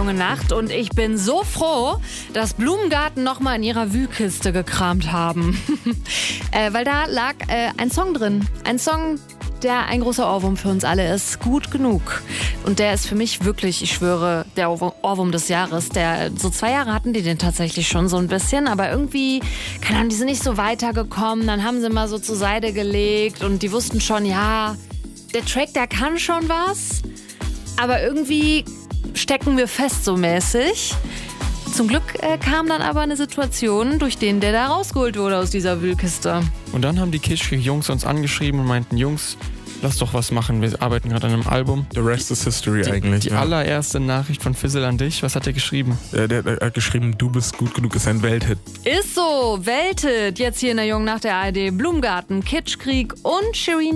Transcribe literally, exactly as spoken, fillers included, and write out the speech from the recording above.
junge Nacht und ich bin so froh, dass Blumengarten nochmal in ihrer Wühlkiste gekramt haben. äh, weil da lag äh, ein Song drin. Ein Song, der ein großer Ohrwurm für uns alle ist. Gut genug. Und der ist für mich wirklich, ich schwöre, der Ohrwurm des Jahres. Der, so zwei Jahre hatten die den tatsächlich schon so ein bisschen, aber irgendwie, keine Ahnung, die sind nicht so weitergekommen. Dann haben sie mal so zur Seite gelegt und die wussten schon, ja, der Track, der kann schon was, aber irgendwie stecken wir fest so mäßig. Zum Glück äh, kam dann aber eine Situation, durch den der da rausgeholt wurde aus dieser Wühlkiste. Und dann haben die Kitschkrieg-Jungs uns angeschrieben und meinten, Jungs, lass doch was machen, wir arbeiten gerade an einem Album. The rest is history die, eigentlich. Die ja. allererste Nachricht von Fizzle an dich, was hat er geschrieben? Der, der, der hat geschrieben, du bist gut genug, ist ein Welthit. Ist so, Welthit. Jetzt hier in der Jungen Nacht der A R D, Blumengarten, Kitschkrieg und Shirin